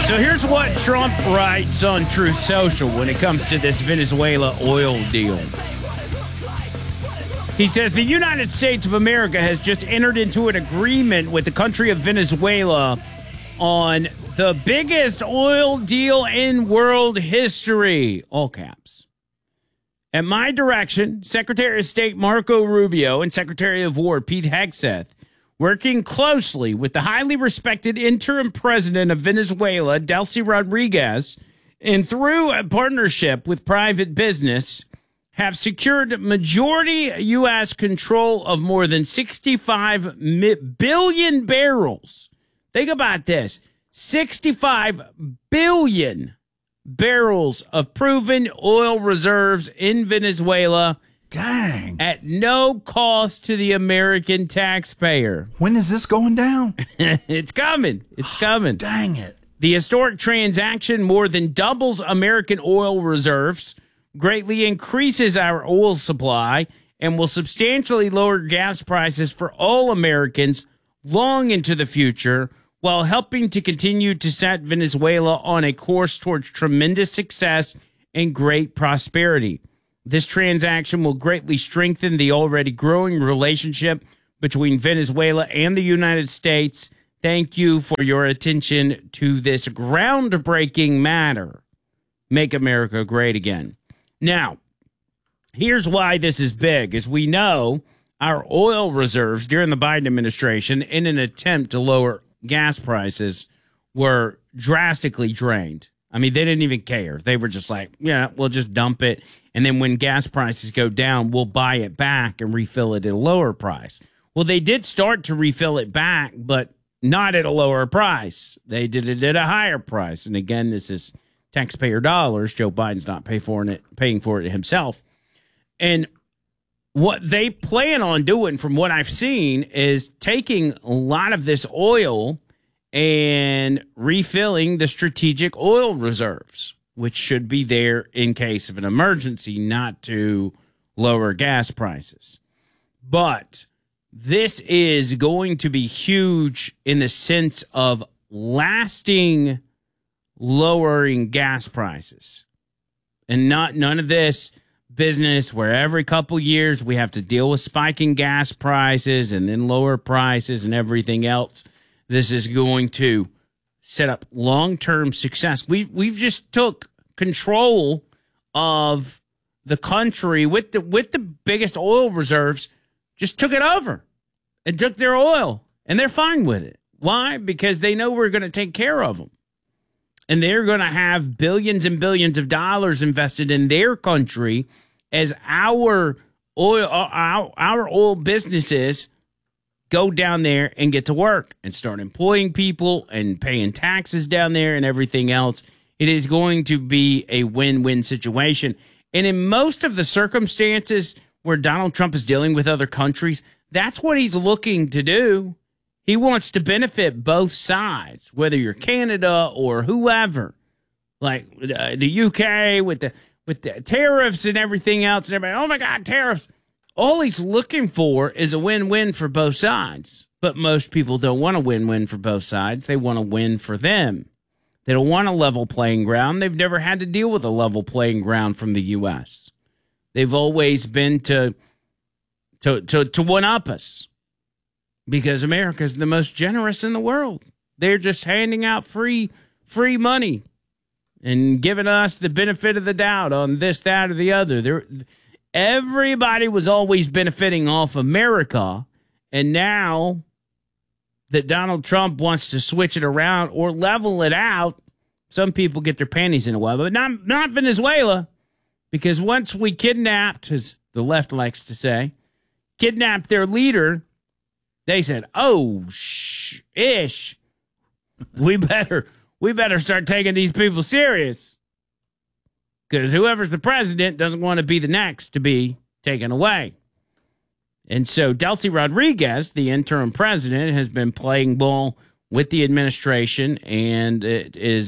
So here's what Trump writes on Truth Social when it comes to this Venezuela oil deal. He says the United States of America has just entered into an agreement with the country of Venezuela on the biggest oil deal in world history. All caps. At my direction, Secretary of State Marco Rubio and Secretary of War Pete Hegseth, working closely with the highly respected interim president of Venezuela, Delcy Rodriguez, and through a partnership with private business, have secured majority U.S. control of more than 65 billion barrels. Think about this. 65 billion barrels of proven oil reserves in Venezuela. Dang. At no cost to the American taxpayer. When is this going down? It's coming. It's coming. Dang it. The historic transaction more than doubles American oil reserves, greatly increases our oil supply, and will substantially lower gas prices for all Americans long into the future, while helping to continue to set Venezuela on a course towards tremendous success and great prosperity. This transaction will greatly strengthen the already growing relationship between Venezuela and the United States. Thank you for your attention to this groundbreaking matter. Make America great again. Now, here's why this is big. As we know, our oil reserves during the Biden administration, in an attempt to lower gas prices, were drastically drained. I mean, they didn't even care. They were just like, yeah, we'll just dump it. And then when gas prices go down, we'll buy it back and refill it at a lower price. Well, they did start to refill it back, but not at a lower price. They did it at a higher price. And again, this is taxpayer dollars. Joe Biden's not paying for it himself. And what they plan on doing, from what I've seen, is taking a lot of this oil and refilling the strategic oil reserves, which should be there in case of an emergency, not to lower gas prices. But this is going to be huge in the sense of lasting lowering gas prices. And none of this business where every couple years we have to deal with spiking gas prices and then lower prices and everything else. This is going to set up long-term success. We've just took control of the country with the biggest oil reserves, just took it over and took their oil, and they're fine with it. Why? Because they know we're going to take care of them. And they're going to have billions and billions of dollars invested in their country as our oil businesses go down there and get to work and start employing people and paying taxes down there and everything else. It is going to be a win-win situation. And in most of the circumstances where Donald Trump is dealing with other countries, that's what he's looking to do. He wants to benefit both sides, whether you're Canada or whoever, like the UK with the tariffs and everything else. And everybody, oh my God, tariffs. All he's looking for is a win-win for both sides. But most people don't want a win-win for both sides. They want a win for them. They don't want a level playing ground. They've never had to deal with a level playing ground from the U.S. They've always been to one-up us because America is the most generous in the world. They're just handing out free money and giving us the benefit of the doubt on this, that, or the other. Everybody was always benefiting off America, and now that Donald Trump wants to switch it around or level it out, some people get their panties in a while, but not Venezuela, because once we kidnapped, as the left likes to say, kidnapped their leader, they said, "Oh, ish, we better start taking these people serious." Because whoever's the president doesn't want to be the next to be taken away. And so Delcy Rodriguez, the interim president, has been playing ball with the administration, and it is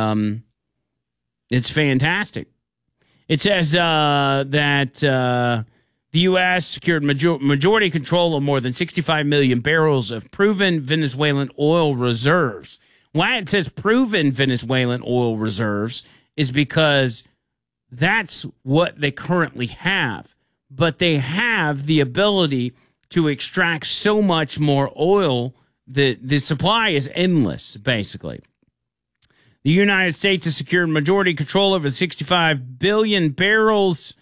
it's fantastic. It says that the U.S. secured majority control of more than 65 million barrels of proven Venezuelan oil reserves, Why it says proven Venezuelan oil reserves is because that's what they currently have. But they have the ability to extract so much more oil that the supply is endless, basically. The United States has secured majority control over 65 billion barrels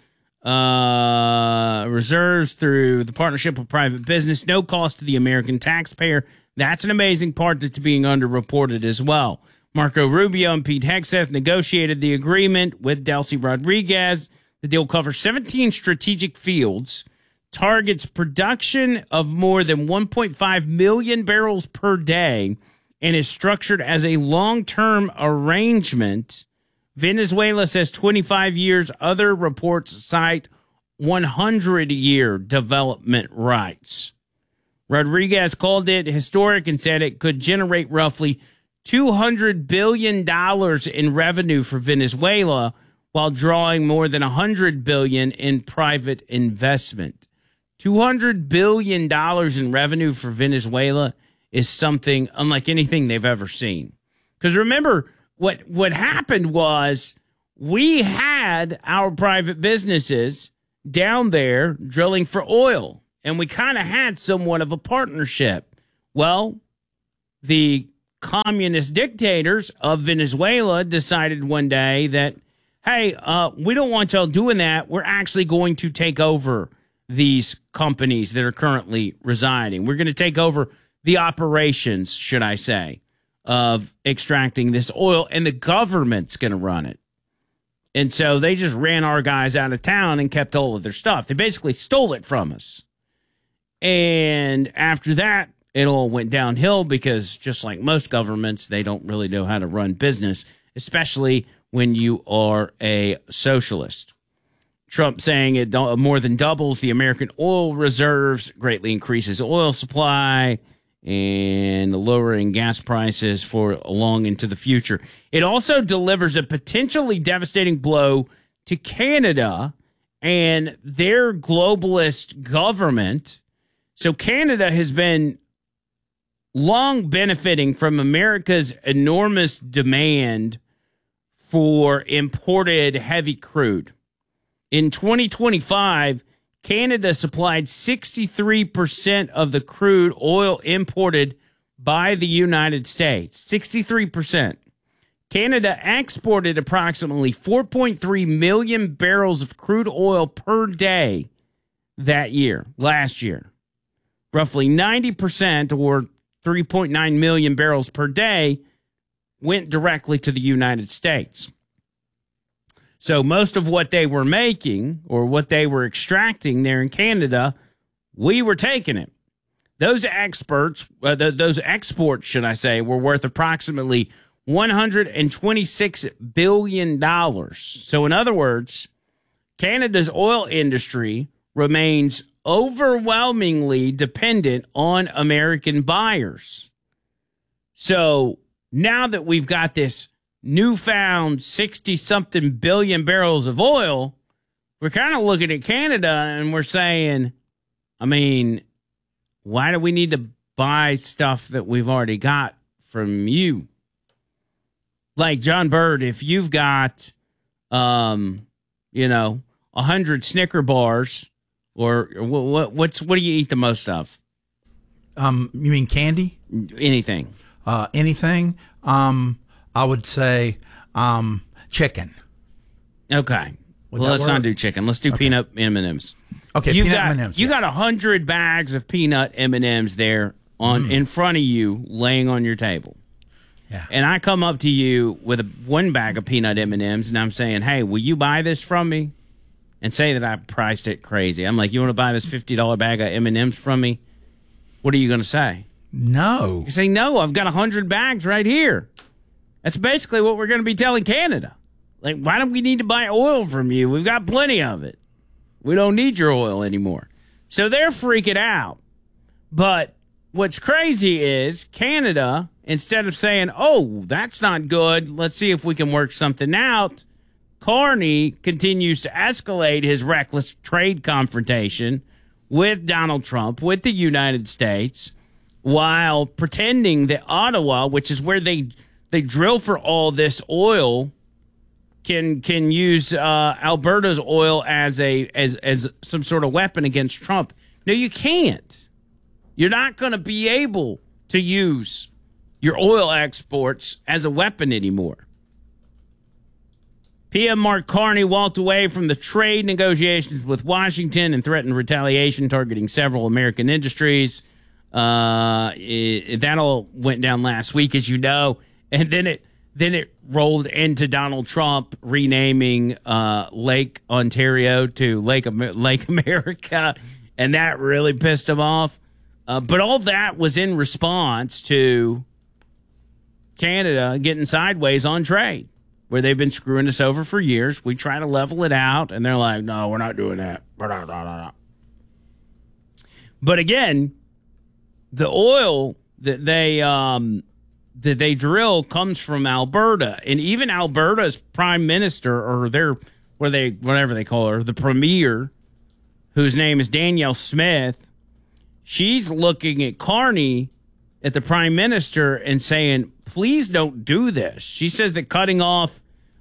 reserves through the partnership with private business. No cost to the American taxpayer. That's an amazing part that's being underreported as well. Marco Rubio and Pete Hegseth negotiated the agreement with Delcy Rodriguez. The deal covers 17 strategic fields, targets production of more than 1.5 million barrels per day, and is structured as a long-term arrangement. Venezuela says 25 years. Other reports cite 100-year development rights. Rodriguez called it historic and said it could generate roughly $200 billion in revenue for Venezuela while drawing more than $100 billion in private investment. $200 billion in revenue for Venezuela is something unlike anything they've ever seen. Because remember, what happened was we had our private businesses down there drilling for oil, and we kind of had somewhat of a partnership. Well, the communist dictators of Venezuela decided one day that, hey, we don't want y'all doing that. We're actually going to take over these companies that are currently residing. We're going to take over the operations, should I say, of extracting this oil, and the government's going to run it. And so they just ran our guys out of town and kept all of their stuff. They basically stole it from us. And after that, it all went downhill because just like most governments, they don't really know how to run business, especially when you are a socialist. Trump saying it more than doubles the American oil reserves, greatly increases oil supply, and lowering gas prices for long into the future. It also delivers a potentially devastating blow to Canada and their globalist government. So Canada has been long benefiting from America's enormous demand for imported heavy crude. In 2025, Canada supplied 63% of the crude oil imported by the United States. 63%. Canada exported approximately 4.3 million barrels of crude oil per day last year. Roughly 90%, or 3.9 million barrels per day, went directly to the United States. So most of what they were making or what they were extracting there in Canada, we were taking it. Those exports, should I say, were worth approximately $126 billion. So in other words, Canada's oil industry remains overwhelmingly dependent on American buyers. So now that we've got this newfound 60-something billion barrels of oil, we're kind of looking at Canada and we're saying, I mean, why do we need to buy stuff that we've already got from you? Like, John Bird, if you've got, 100 Snicker bars, or what do you eat the most of? You mean candy? Anything. Anything? I would say chicken. Okay. Well, let's not do chicken. Let's do peanut M&Ms. Okay, peanut M&Ms. You got 100 bags of peanut M&Ms there in front of you, laying on your table. Yeah. And I come up to you with one bag of peanut M&Ms, and I'm saying, hey, will you buy this from me? And say that I priced it crazy. I'm like, you want to buy this $50 bag of M&Ms from me? What are you going to say? No. You say, no, I've got 100 bags right here. That's basically what we're going to be telling Canada. Like, why don't we need to buy oil from you? We've got plenty of it. We don't need your oil anymore. So they're freaking out. But what's crazy is Canada, instead of saying, oh, that's not good, let's see if we can work something out, Carney continues to escalate his reckless trade confrontation with Donald Trump, with the United States, while pretending that Ottawa, which is where they drill for all this oil, can use Alberta's oil as some sort of weapon against Trump. No, you can't. You're not going to be able to use your oil exports as a weapon anymore. PM Mark Carney walked away from the trade negotiations with Washington and threatened retaliation targeting several American industries. That all went down last week, as you know, and then it rolled into Donald Trump renaming Lake Ontario to Lake America, and that really pissed him off. But all that was in response to Canada getting sideways on trade, where they've been screwing us over for years. We try to level it out, and they're like, no, we're not doing that. But again, the oil that they drill comes from Alberta, and even Alberta's prime minister, or whatever they call her, the premier, whose name is Danielle Smith, she's looking at Carney, at the prime minister, and saying, please don't do this. She says that cutting off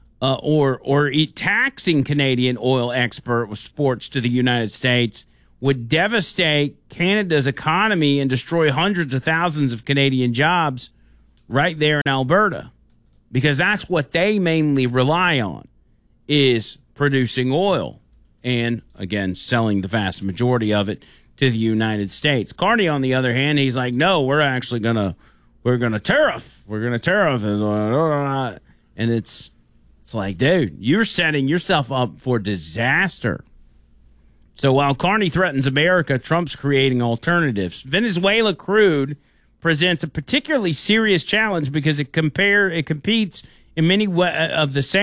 or taxing Canadian oil exports to the United States would devastate Canada's economy and destroy hundreds of thousands of Canadian jobs right there in Alberta, because that's what they mainly rely on, is producing oil and, again, selling the vast majority of it to the United States. Carney, on the other hand, he's like, no, we're gonna tariff. We're gonna tariff. And it's like, dude, you're setting yourself up for disaster. So while Carney threatens America, Trump's creating alternatives. Venezuela crude presents a particularly serious challenge because it competes in many of the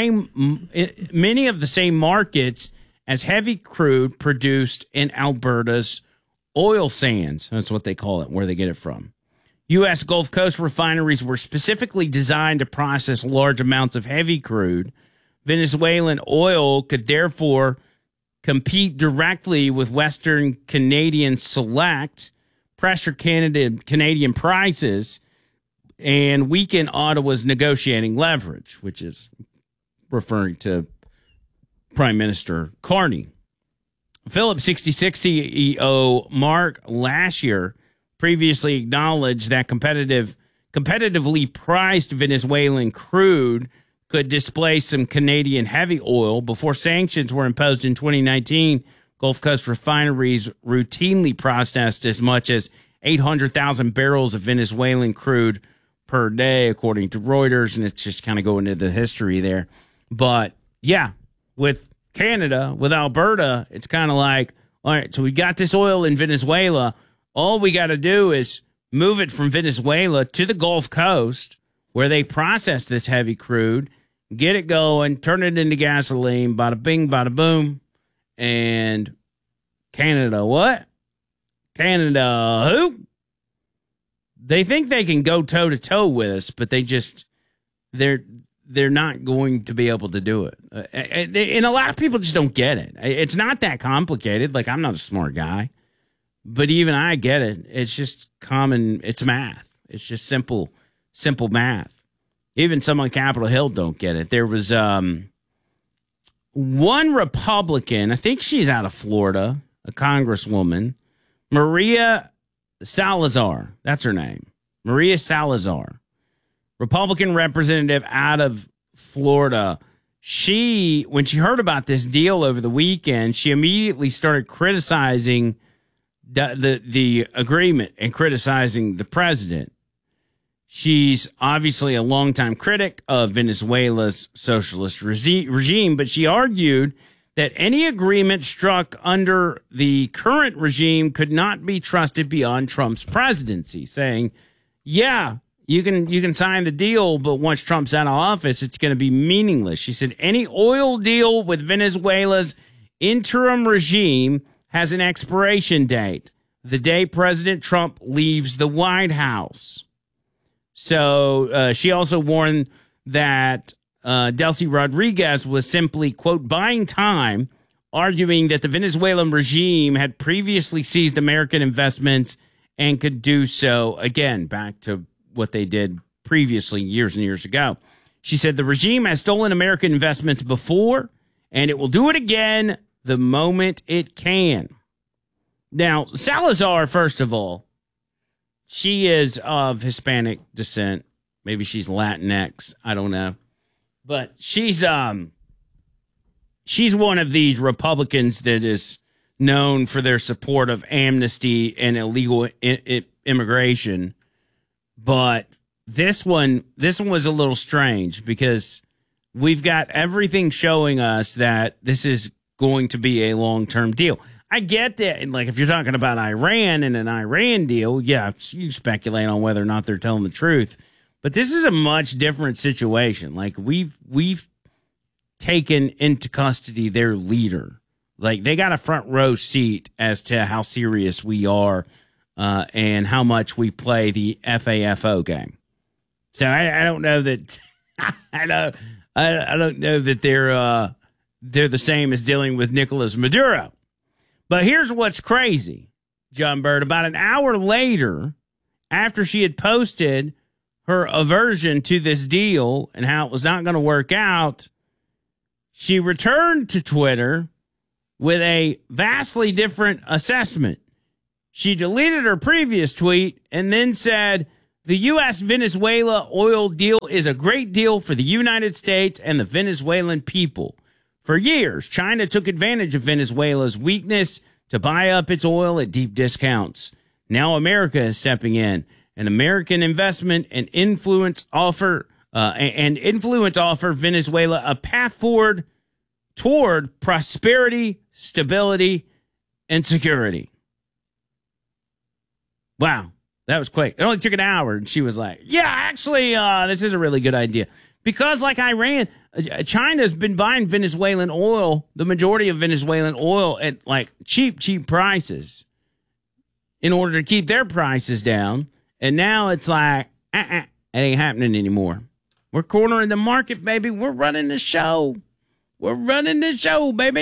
same markets as heavy crude produced in Alberta's oil sands. That's what they call it, where they get it from. U.S. Gulf Coast refineries were specifically designed to process large amounts of heavy crude. Venezuelan oil could therefore compete directly with Western Canadian Select, pressure Canadian prices, and weaken Ottawa's negotiating leverage, which is referring to Prime Minister Carney. Phillips 66 CEO Mark Lashier previously acknowledged that competitively priced Venezuelan crude could displace some Canadian heavy oil. Before sanctions were imposed in 2019, Gulf Coast refineries routinely processed as much as 800,000 barrels of Venezuelan crude per day, according to Reuters, and it's just kind of going into the history there. But, yeah, with Canada, with Alberta, it's kind of like, all right, so we got this oil in Venezuela. All we got to do is move it from Venezuela to the Gulf Coast, where they process this heavy crude, get it going, turn it into gasoline, bada bing, bada boom. And Canada, what? Canada, who? They think they can go toe to toe with us, but they're not going to be able to do it. And a lot of people just don't get it. It's not that complicated. Like, I'm not a smart guy, but even I get it. It's just common. It's math. It's just simple math. Even some on Capitol Hill don't get it. There was one Republican, I think she's out of Florida, a congresswoman, Maria Salazar. That's her name. Maria Salazar. Republican representative out of Florida. When she heard about this deal over the weekend, she immediately started criticizing the agreement and criticizing the president. She's obviously a longtime critic of Venezuela's socialist regime, but she argued that any agreement struck under the current regime could not be trusted beyond Trump's presidency, saying, yeah, you can sign the deal, but once Trump's out of office, it's going to be meaningless. She said any oil deal with Venezuela's interim regime has an expiration date, the day President Trump leaves the White House. So she also warned that Delcy Rodriguez was simply, quote, buying time, arguing that the Venezuelan regime had previously seized American investments and could do so again, back to what they did previously years and years ago. She said the regime has stolen American investments before, and it will do it again the moment it can. Now, Salazar, first of all, she is of Hispanic descent. Maybe she's Latinx. I don't know. But she's one of these Republicans that is known for their support of amnesty and illegal immigration. But this one was a little strange because we've got everything showing us that this is going to be a long-term deal. I get that, like, if you're talking about Iran and an Iran deal, yeah, you speculate on whether or not they're telling the truth. But this is a much different situation. Like, we've taken into custody their leader. Like, they got a front row seat as to how serious we are and how much we play the FAFO game. So I don't know that I don't know that they're the same as dealing with Nicolas Maduro. But here's what's crazy, John Bird. About an hour later, after she had posted her aversion to this deal and how it was not going to work out, she returned to Twitter with a vastly different assessment. She deleted her previous tweet and then said, the U.S.-Venezuela oil deal is a great deal for the United States and the Venezuelan people. For years, China took advantage of Venezuela's weakness to buy up its oil at deep discounts. Now America is stepping in. An American investment and influence offer Venezuela a path forward toward prosperity, stability, and security. Wow, that was quick. It only took an hour, and she was like, yeah, actually, this is a really good idea. Because like Iran, China's been buying Venezuelan oil, the majority of Venezuelan oil, at like cheap prices in order to keep their prices down. And now it's like, it ain't happening anymore. We're cornering the market, baby. We're running the show. We're running the show, baby.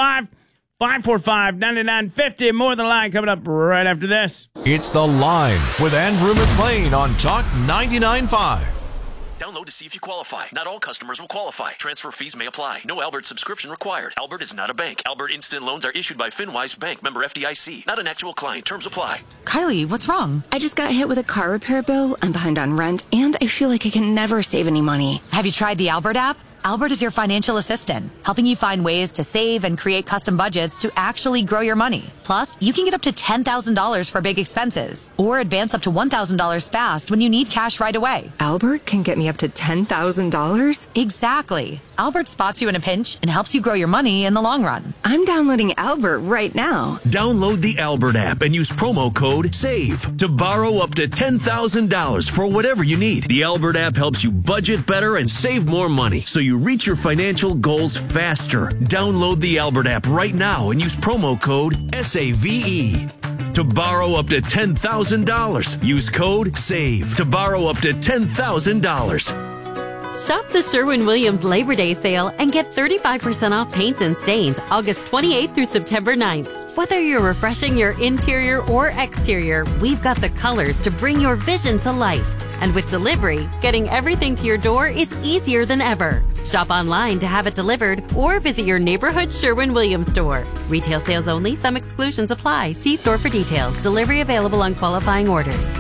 205-545-9950. More Than a Line coming up right after this. It's The Line with Andrew McLean on Talk 99.5. Download to see if you qualify. Not all customers will qualify. Transfer fees may apply. No Albert subscription required. Albert is not a bank. Albert Instant Loans are issued by FinWise Bank, member FDIC. Not an actual client. Terms apply. Kylie, what's wrong? I just got hit with a car repair bill. I'm behind on rent, and I feel like I can never save any money. Have you tried the Albert app? Albert is your financial assistant, helping you find ways to save and create custom budgets to actually grow your money. Plus, you can get up to $10,000 for big expenses or advance up to $1,000 fast when you need cash right away. Albert can get me up to $10,000? Exactly. Albert spots you in a pinch and helps you grow your money in the long run. I'm downloading Albert right now. Download the Albert app and use promo code SAVE to borrow up to $10,000 for whatever you need. The Albert app helps you budget better and save more money so you reach your financial goals faster. Download the Albert app right now and use promo code SAVE to borrow up to $10,000. Use code SAVE to borrow up to $10,000. Shop the Sherwin-Williams Labor Day sale and get 35% off paints and stains August 28th through September 9th. Whether you're refreshing your interior or exterior, we've got the colors to bring your vision to life. And with delivery, getting everything to your door is easier than ever. Shop online to have it delivered or visit your neighborhood Sherwin-Williams store. Retail sales only. Some exclusions apply. See store for details. Delivery available on qualifying orders.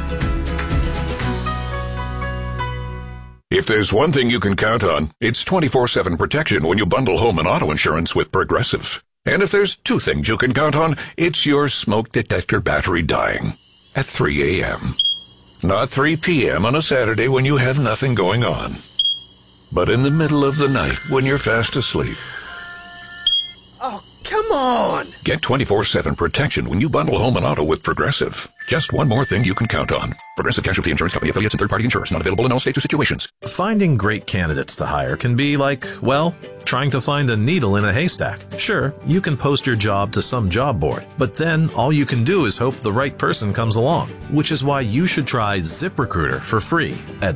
If there's one thing you can count on, it's 24/7 protection when you bundle home and auto insurance with Progressive. And if there's two things you can count on, it's your smoke detector battery dying at 3 a.m. Not 3 p.m. on a Saturday when you have nothing going on, but in the middle of the night when you're fast asleep. Oh, come on! Get 24/7 protection when you bundle home and auto with Progressive. Just one more thing you can count on. Progressive Casualty Insurance Company, affiliates, and third-party insurers. Not available in all states or situations. Finding great candidates to hire can be like, well, trying to find a needle in a haystack. Sure, you can post your job to some job board, but then all you can do is hope the right person comes along, which is why you should try ZipRecruiter for free at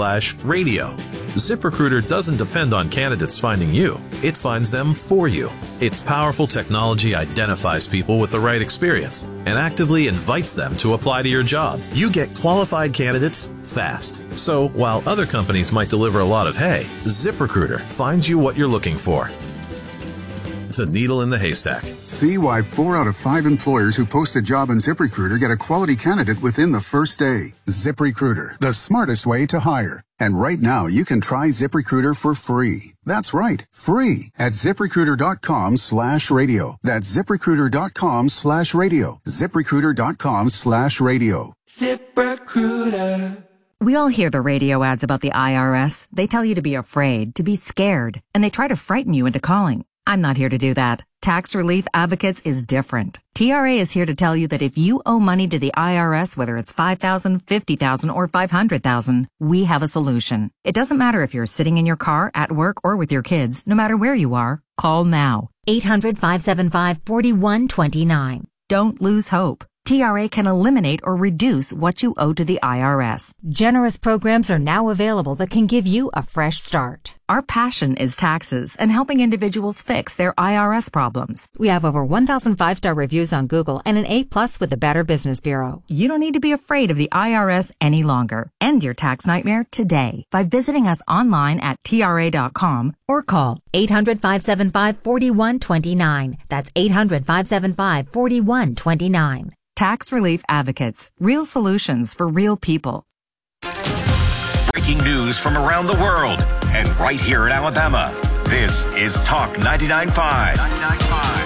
ZipRecruiter.com/radio. ZipRecruiter doesn't depend on candidates finding you. It finds them for you. Its powerful technology identifies people with the right experience and actively invites them to apply to your job. You get qualified candidates fast. So while other companies might deliver a lot of hay, ZipRecruiter finds you what you're looking for. The needle in the haystack. See why 4 out of 5 employers who post a job on ZipRecruiter get a quality candidate within the first day. ZipRecruiter, the smartest way to hire. And right now, you can try ZipRecruiter for free. That's right, free at ZipRecruiter.com/radio. That's ZipRecruiter.com/radio. ZipRecruiter.com/radio. ZipRecruiter. We all hear the radio ads about the IRS. They tell you to be afraid, to be scared, and they try to frighten you into calling. I'm not here to do that. Tax Relief Advocates is different. TRA is here to tell you that if you owe money to the IRS, whether it's $5,000, $50,000, or $500,000, we have a solution. It doesn't matter if you're sitting in your car, at work, or with your kids. No matter where you are, call now. 800-575-4129. Don't lose hope. TRA can eliminate or reduce what you owe to the IRS. Generous programs are now available that can give you a fresh start. Our passion is taxes and helping individuals fix their IRS problems. We have over 1,000 5-star reviews on Google and an A+ with the Better Business Bureau. You don't need to be afraid of the IRS any longer. End your tax nightmare today by visiting us online at TRA.com or call 800-575-4129. That's 800-575-4129. Tax Relief Advocates. Real solutions for real people. Breaking news from around the world and right here in Alabama. This is Talk 99.5.